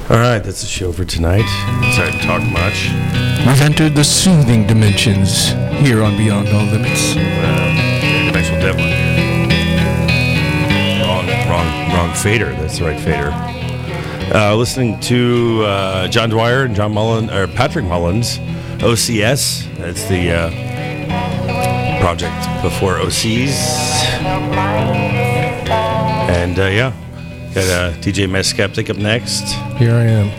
All right, that's the show for tonight. Sorry to talk much. We've entered the soothing dimensions here on Beyond All Limits. Dimensional Devlin. Wrong fader. That's the right fader. Listening to John Dwyer and Patrick Mullins, OCS. That's the project before OCs. And got DJ Meta Skeptic up next. Here I am.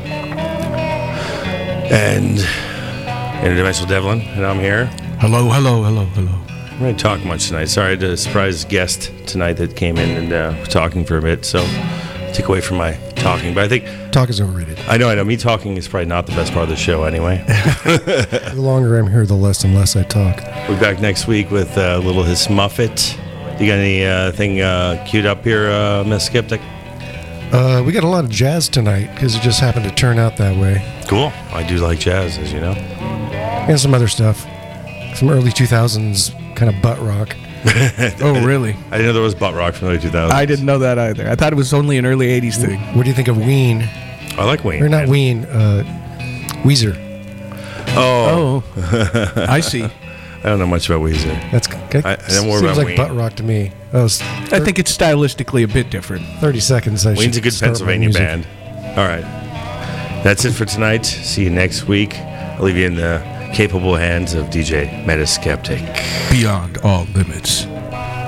And Interdimensional Devlin, and I'm here. Hello. I'm going to talk much tonight. Sorry to surprise guest tonight that came in and was talking for a bit, so take away from my talking. But I think Talk is overrated. I know. Me talking is probably not the best part of the show anyway. The longer I'm here, the less and less I talk. We'll be back next week with a little His Muffet. You got anything queued up here, Miss Skeptic? We got a lot of jazz tonight because it just happened to turn out that way. Cool. I do like jazz, as you know. And some other stuff. Some early 2000s kind of butt rock. Oh, really? I didn't know there was butt rock from the early 2000s. I didn't know that either. I thought it was only an early 80s thing. What do you think of Ween? I like Ween. Or not Ween, Weezer. Oh. I see. I don't know much about Weezer. That more seems about like Ween. butt rock to me. I think it's stylistically a bit different. 30 seconds. Ween's a good Pennsylvania band. All right. That's it for tonight. See you next week. I'll leave you in the capable hands of DJ Meta Skeptic. Beyond All Limits.